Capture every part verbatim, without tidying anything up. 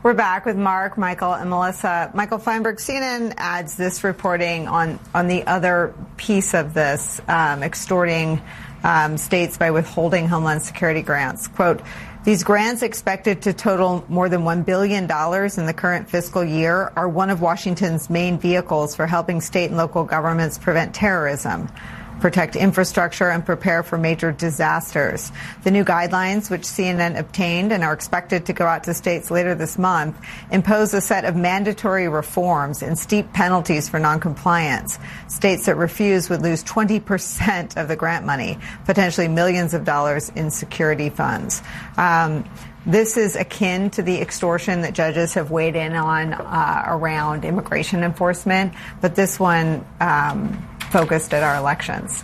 We're back with Mark, Michael, and Melissa. Michael Feinberg, C N N adds this reporting on, on the other piece of this, um, extorting um, states by withholding Homeland Security grants. Quote, these grants, expected to total more than one billion dollars in the current fiscal year, are one of Washington's main vehicles for helping state and local governments prevent terrorism, protect infrastructure, and prepare for major disasters. The new guidelines, which C N N obtained and are expected to go out to states later this month, impose a set of mandatory reforms and steep penalties for noncompliance. States that refuse would lose twenty percent of the grant money, potentially millions of dollars in security funds. Um, This is akin to the extortion that judges have weighed in on uh, around immigration enforcement, but this one um, focused at our elections.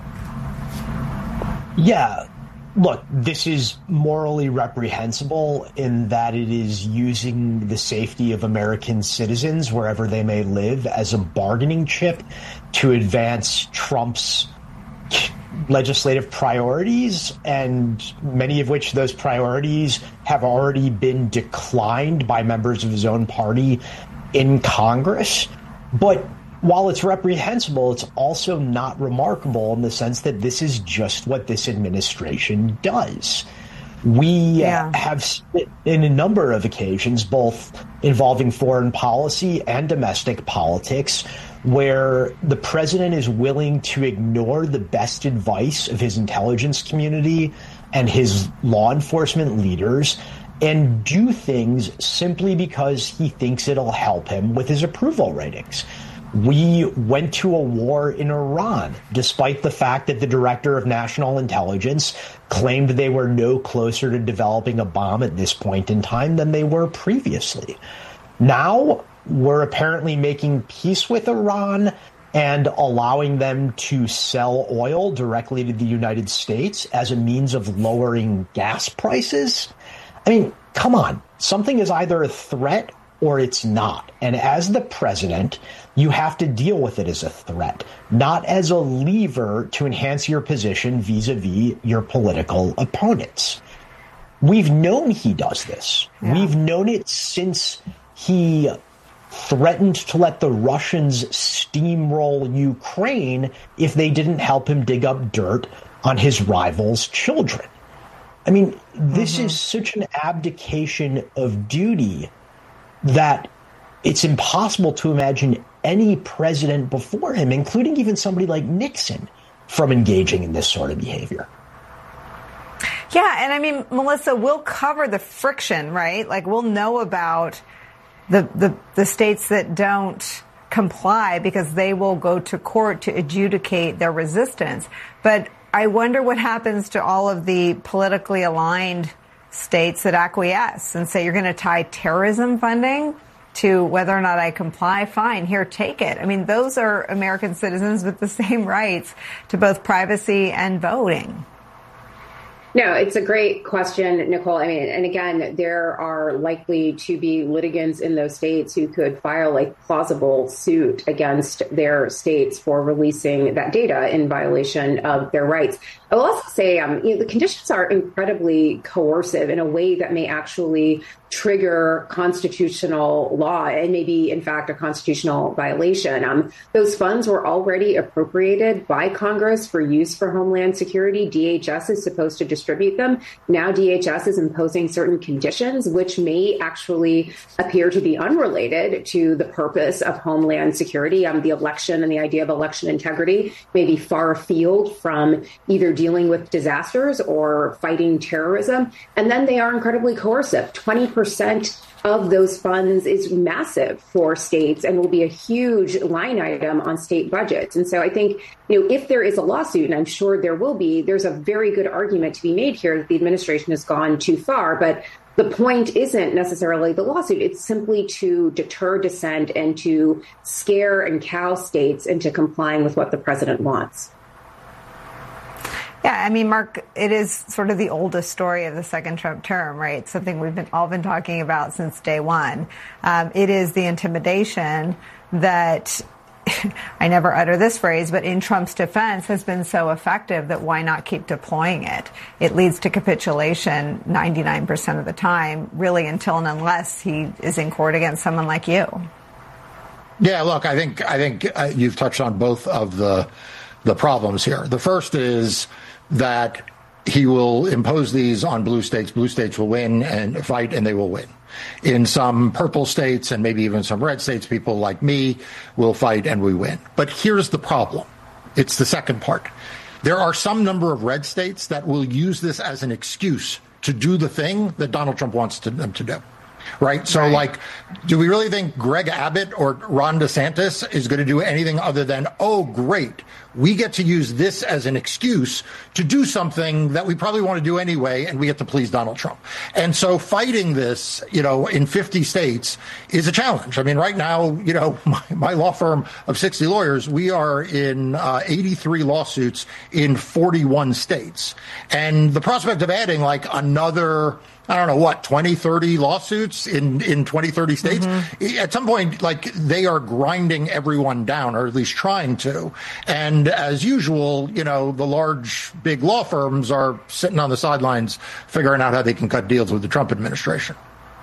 Yeah. Look, this is morally reprehensible in that it is using the safety of American citizens wherever they may live as a bargaining chip to advance Trump's legislative priorities, and many of which those priorities have already been declined by members of his own party in Congress. But while it's reprehensible, it's also not remarkable in the sense that this is just what this administration does. We yeah. uh, have, in a number of occasions, both involving foreign policy and domestic politics, where the president is willing to ignore the best advice of his intelligence community and his law enforcement leaders and do things simply because he thinks it'll help him with his approval ratings. We went to a war in Iran, despite the fact that the director of national intelligence claimed they were no closer to developing a bomb at this point in time than they were previously. Now, we're apparently making peace with Iran and allowing them to sell oil directly to the United States as a means of lowering gas prices. I mean, come on. Something is either a threat or it's not. And as the president, you have to deal with it as a threat, not as a lever to enhance your position vis-a-vis your political opponents. We've known he does this. Yeah. We've known it since he threatened to let the Russians steamroll Ukraine if they didn't help him dig up dirt on his rivals' children. I mean, this mm-hmm. is such an abdication of duty that it's impossible to imagine any president before him, including even somebody like Nixon, from engaging in this sort of behavior. Yeah, and I mean, Melissa, we'll cover the friction, right? Like, we'll know about the the, the states that don't comply because they will go to court to adjudicate their resistance. But I wonder what happens to all of the politically aligned states that acquiesce and say, you're going to tie terrorism funding to whether or not I comply. Fine, here, take it. I mean, those are American citizens with the same rights to both privacy and voting. No, it's a great question, Nicole. I mean, and again, there are likely to be litigants in those states who could file a plausible suit against their states for releasing that data in violation of their rights. I will also say, um, you know, the conditions are incredibly coercive in a way that may actually trigger constitutional law and maybe, in fact, a constitutional violation. Um, those funds were already appropriated by Congress for use for Homeland Security. D H S is supposed to distribute them. Now D H S is imposing certain conditions, which may actually appear to be unrelated to the purpose of Homeland Security. Um, the election and the idea of election integrity may be far afield from either dealing with disasters or fighting terrorism. And then they are incredibly coercive. twenty percent of those funds is massive for states and will be a huge line item on state budgets. And so I think, you know, if there is a lawsuit, and I'm sure there will be, there's a very good argument to be made here that the administration has gone too far. But the point isn't necessarily the lawsuit. It's simply to deter dissent and to scare and cow states into complying with what the president wants. Yeah, I mean, Mark, it is sort of the oldest story of the second Trump term, right? Something we've been all been talking about since day one. Um, it is the intimidation that I never utter this phrase, but in Trump's defense has been so effective that why not keep deploying it? It leads to capitulation ninety-nine percent of the time, really until and unless he is in court against someone like you. Yeah, look, I think I think uh, you've touched on both of the the problems here. The first is that he will impose these on blue states. Blue states will win and fight, and they will win. In some purple states and maybe even some red states, people like me will fight and we win. But here's the problem. It's the second part. There are some number of red states that will use this as an excuse to do the thing that Donald Trump wants to, them to do. Right. So, right. like, do we really think Greg Abbott or Ron DeSantis is going to do anything other than, oh, great, we get to use this as an excuse to do something that we probably want to do anyway, and we get to please Donald Trump? And so fighting this, you know, in fifty states is a challenge. I mean, right now, you know, my, my law firm of sixty lawyers, we are in uh, eighty-three lawsuits in forty-one states. And the prospect of adding like another, I don't know what, twenty, thirty lawsuits in, in twenty, thirty states. Mm-hmm. At some point, like, they are grinding everyone down, or at least trying to. And as usual, you know, the large, big law firms are sitting on the sidelines figuring out how they can cut deals with the Trump administration.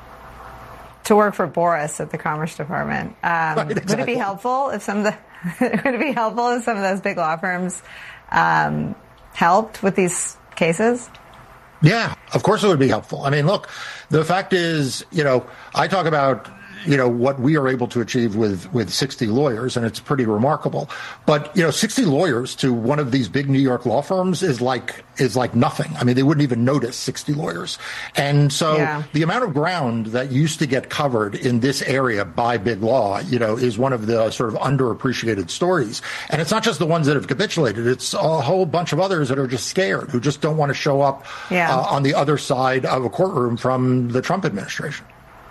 To work for Boris at the Commerce Department. Um, right, exactly. Would it be helpful if some of the, would it be helpful if some of those big law firms um, helped with these cases? Yeah, of course it would be helpful. I mean, look, the fact is, you know, I talk about, you know, what we are able to achieve with, with sixty lawyers, and it's pretty remarkable. But, you know, sixty lawyers to one of these big New York law firms is like, is like nothing. I mean, they wouldn't even notice sixty lawyers. And so yeah. the amount of ground that used to get covered in this area by big law, you know, is one of the sort of underappreciated stories. And it's not just the ones that have capitulated. It's a whole bunch of others that are just scared, who just don't want to show up yeah. uh, on the other side of a courtroom from the Trump administration.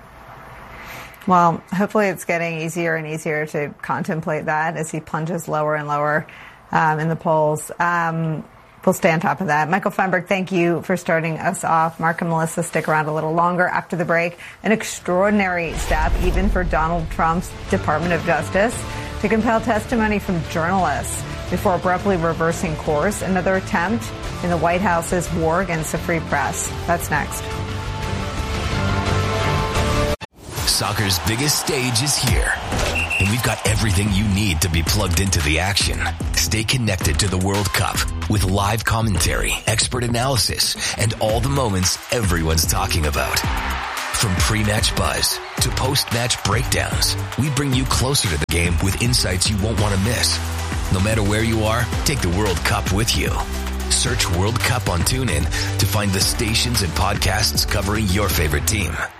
Well, hopefully it's getting easier and easier to contemplate that as he plunges lower and lower um, in the polls. Um, we'll stay on top of that. Michael Feinberg, thank you for starting us off. Mark and Melissa stick around a little longer after the break. An extraordinary step, even for Donald Trump's Department of Justice, to compel testimony from journalists before abruptly reversing course. Another attempt in the White House's war against the free press. That's next. Soccer's biggest stage is here, and we've got everything you need to be plugged into the action. Stay connected to the World Cup with live commentary, expert analysis, and all the moments everyone's talking about. From pre-match buzz to post-match breakdowns, we bring you closer to the game with insights you won't want to miss. No matter where you are, take the World Cup with you. Search World Cup on TuneIn to find the stations and podcasts covering your favorite team.